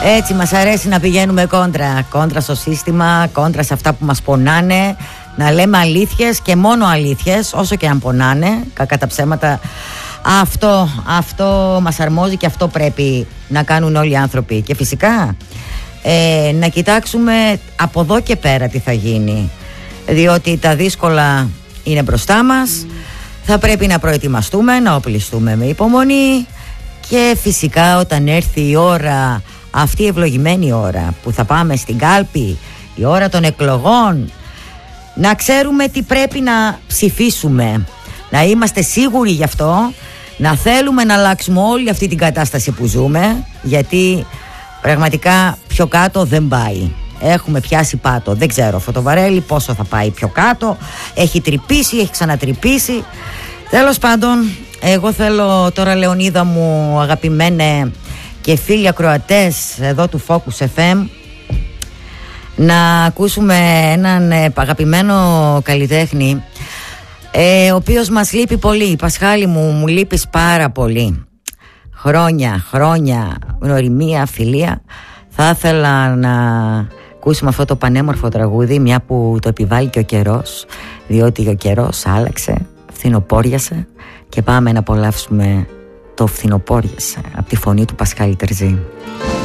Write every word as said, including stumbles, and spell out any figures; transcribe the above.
Έτσι μας αρέσει να πηγαίνουμε κόντρα. Κόντρα στο σύστημα, κόντρα σε αυτά που μας πονάνε. Να λέμε αλήθειες και μόνο αλήθειες, όσο και αν πονάνε. Κακά τα ψέματα. Αυτό, αυτό μας αρμόζει και αυτό πρέπει να κάνουν όλοι οι άνθρωποι. Και φυσικά ε, να κοιτάξουμε από εδώ και πέρα τι θα γίνει. Διότι τα δύσκολα είναι μπροστά μας. Mm. Θα πρέπει να προετοιμαστούμε, να οπλιστούμε με υπομονή. Και φυσικά όταν έρθει η ώρα, αυτή η ευλογημένη ώρα που θα πάμε στην κάλπη, η ώρα των εκλογών, να ξέρουμε τι πρέπει να ψηφίσουμε. Να είμαστε σίγουροι γι' αυτό. Να θέλουμε να αλλάξουμε όλη αυτή την κατάσταση που ζούμε. Γιατί πραγματικά πιο κάτω δεν πάει. Έχουμε πιάσει πάτο. Δεν ξέρω αυτό το βαρέλι πόσο θα πάει πιο κάτω. Έχει τρυπήσει, έχει ξανατρυπήσει. Τέλος πάντων, εγώ θέλω τώρα, Λεωνίδα μου αγαπημένε και φίλοι ακροατές εδώ του Focus εφ εμ, να ακούσουμε έναν αγαπημένο καλλιτέχνη, ε, ο οποίος μας λείπει πολύ. Πασχάλη μου, μου λείπεις πάρα πολύ. Χρόνια, χρόνια γνωριμία, φιλία. Θα ήθελα να ακούσουμε αυτό το πανέμορφο τραγούδι, μια που το επιβάλλει και ο καιρός, διότι ο καιρός άλλαξε, φθινοπόριασε, και πάμε να απολαύσουμε το φθινοπόριασε από τη φωνή του Πασχάλη Τερζή.